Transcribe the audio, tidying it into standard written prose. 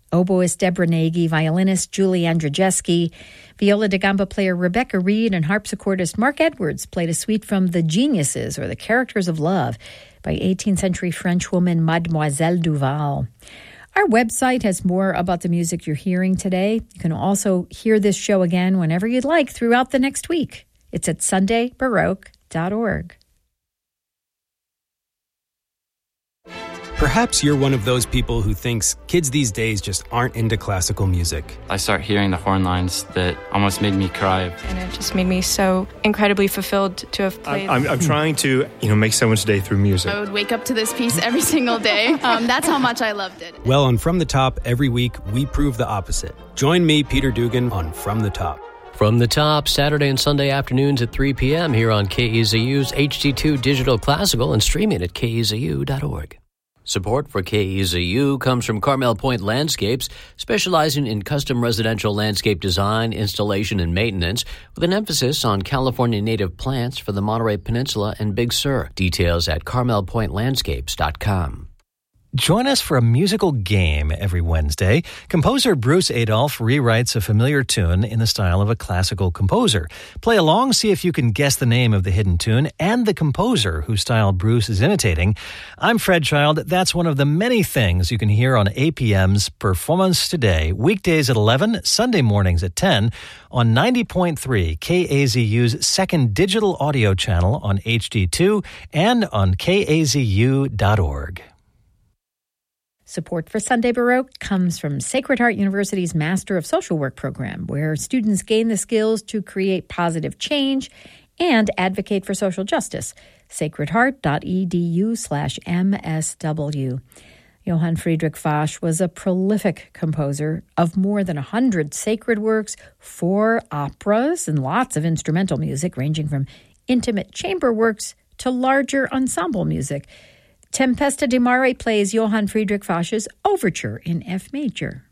Oboist Deborah Nagy, violinist Julie Andrzejewski, viola da gamba player Rebecca Reed, and harpsichordist Mark Edwards played a suite from The Geniuses, or The Characters of Love, by 18th century French woman Mademoiselle Duval. Our website has more about the music you're hearing today. You can also hear this show again whenever you'd like throughout the next week. It's at sundaybaroque.org. Perhaps you're one of those people who thinks kids these days just aren't into classical music. I started hearing the horn lines that almost made me cry. And it just made me so incredibly fulfilled to have played. I'm trying to, make someone's day through music. I would wake up to this piece every single day. That's how much I loved it. Well, on From the Top, every week, we prove the opposite. Join me, Peter Dugan, on From the Top. From the Top, Saturday and Sunday afternoons at 3 p.m. here on KEZU's HD2 Digital Classical and streaming at KEZU.org. Support for KEZU comes from Carmel Point Landscapes, specializing in custom residential landscape design, installation, and maintenance, with an emphasis on California native plants for the Monterey Peninsula and Big Sur. Details at carmelpointlandscapes.com. Join us for a musical game every Wednesday. Composer Bruce Adolphe rewrites a familiar tune in the style of a classical composer. Play along, see if you can guess the name of the hidden tune and the composer whose style Bruce is imitating. I'm Fred Child. That's one of the many things you can hear on APM's Performance Today, weekdays at 11, Sunday mornings at 10, on 90.3 KAZU's second digital audio channel on HD2 and on KAZU.org. Support for Sunday Baroque comes from Sacred Heart University's Master of Social Work program, where students gain the skills to create positive change and advocate for social justice. sacredheart.edu/MSW. Johann Friedrich Fasch was a prolific composer of more than 100 sacred works, 4 operas, and lots of instrumental music, ranging from intimate chamber works to larger ensemble music. Tempesta di Mare plays Johann Friedrich Fasch's Overture in F major.